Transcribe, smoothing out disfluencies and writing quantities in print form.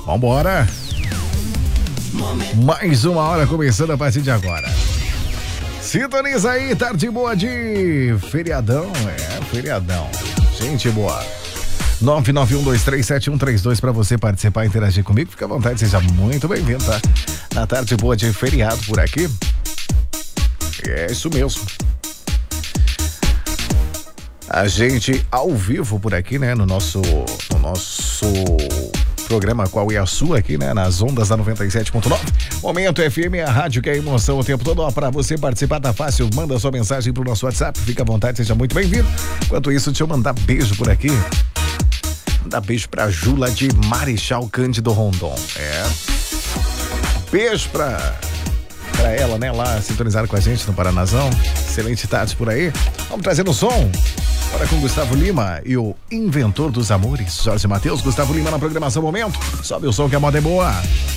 Vambora. Mais uma hora começando a partir de agora. Sintoniza aí, tarde boa de feriadão. Feriadão. Gente boa. 991237132 para você participar e interagir comigo. Fica à vontade, seja muito bem-vindo, tá? Na tarde boa de feriado por aqui. É isso mesmo. A gente ao vivo por aqui, né? No nosso programa Qual é a Sua aqui, né? Nas ondas da 97.9. Momento FM, a rádio que é emoção o tempo todo. Ó, pra você participar tá fácil, manda sua mensagem pro nosso WhatsApp. Fica à vontade, seja muito bem-vindo. Enquanto isso, deixa eu mandar beijo por aqui. Mandar beijo pra Jula de Marechal Cândido Rondon. Beijo pra ela, né? Lá sintonizada com a gente no Paranazão. Excelente tarde por aí. Vamos trazendo o som. Bora com Gustavo Lima e o inventor dos amores, Jorge Mateus. Gustavo Lima na programação Momento. Sobe o som que a moda é boa.